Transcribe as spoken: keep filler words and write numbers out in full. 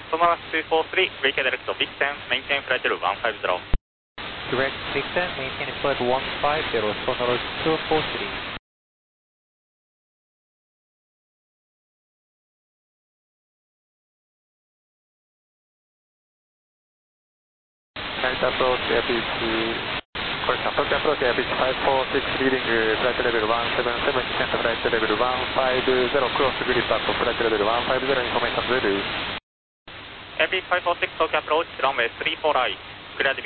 Tomorrow two four three, Greek direct to Vixen, maintain flight level one five zero. Direct Vixen, maintain flight one five zero, Sonorous two four three. Night approach, airbeach, correction, approach, approach, airbeach five four six, leading uh, flight level one seven seven, descent flight level one five zero, cross grip up, flight level one five zero, information zero. Airbus five four six, Tokyo approach, runway three four right, cleared